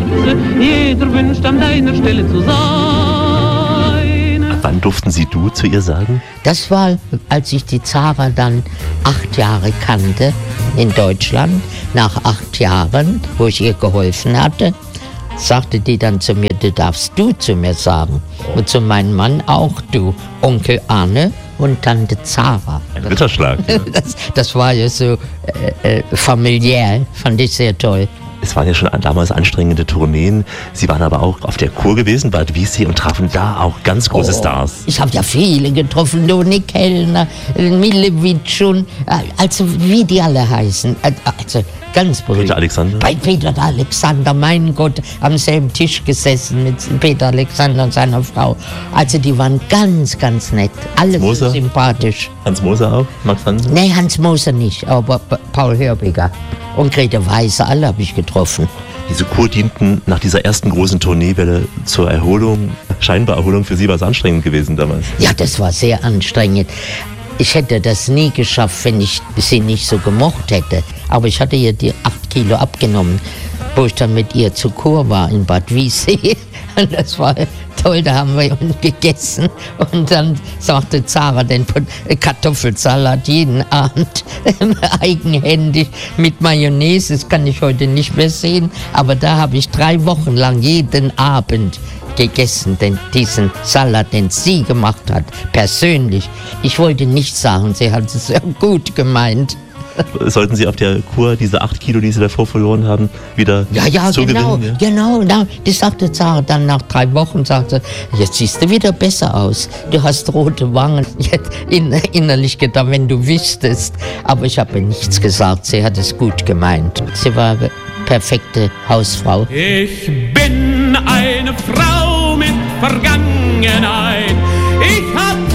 Herzen, jeder wünscht an deiner Stelle zu sein. Wann durften Sie du zu ihr sagen? Das war, als ich die Zara dann 8 Jahre kannte in Deutschland. Nach 8 Jahren, wo ich ihr geholfen hatte, sagte die dann zu mir, du darfst du zu mir sagen. Und zu meinem Mann auch du, Onkel Arne und Tante Zara. Ein Ritterschlag. Ja. Das war ja so familiär, fand ich sehr toll. Es waren ja schon damals anstrengende Tourneen. Sie waren aber auch auf der Kur gewesen, Bad Wiessee, und trafen da auch ganz große Stars. Ich habe ja viele getroffen, Loni Kellner, Millewitsch und also wie die alle heißen. Also ganz berühmt. Peter Alexander? Bei Peter Alexander, mein Gott, am selben Tisch gesessen mit Peter Alexander und seiner Frau. Also die waren ganz, ganz nett. Alle so sympathisch. Hans Moser auch? Max Hansen? Nee, Hans Moser nicht, aber Paul Hörbiger. Und Grete Weiße, alle habe ich getroffen. Diese Kur dienten nach dieser ersten großen Tourneewelle zur Erholung. Scheinbar Erholung für Sie war es anstrengend gewesen damals. Ja, das war sehr anstrengend. Ich hätte das nie geschafft, wenn ich sie nicht so gemocht hätte. Aber ich hatte ihr die 8 Kilo abgenommen, wo ich dann mit ihr zur Kur war in Bad Wiessee. Und das war toll, da haben wir gegessen. Und dann sagte Zara den Kartoffelsalat jeden Abend eigenhändig mit Mayonnaise. Das kann ich heute nicht mehr sehen. Aber da habe ich 3 Wochen lang jeden Abend gegessen, diesen Salat, den sie gemacht hat, persönlich. Ich wollte nichts sagen, sie hat es sehr gut gemeint. Sollten Sie auf der Kur diese 8 Kilo, die Sie davor verloren haben, wieder zugewinnen? Genau. Das sagte Zara dann nach 3 Wochen, sagte, jetzt siehst du wieder besser aus. Du hast rote Wangen. Ich hätte innerlich gedacht, wenn du wüsstest. Aber ich habe nichts gesagt, sie hat es gut gemeint. Sie war eine perfekte Hausfrau. Ich bin eine Frau mit Vergangenheit. Ich hab